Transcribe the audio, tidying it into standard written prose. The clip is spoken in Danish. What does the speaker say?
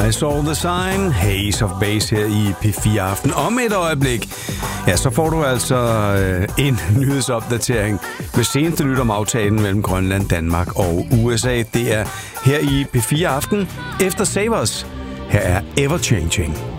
I saw the sign, Haze of Base her i P4 Aften. Om et øjeblik, ja, så får du altså en nyhedsopdatering med seneste nyt om aftalen mellem Grønland, Danmark og USA. Det er her i P4 Aften efter Savers. Her er Ever Changing.